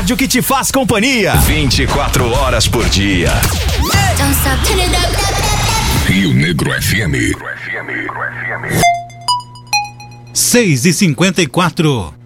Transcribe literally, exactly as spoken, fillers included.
rádio que te faz companhia vinte e quatro horas por dia. Rio Negro F M. seis e cinquenta e quatro.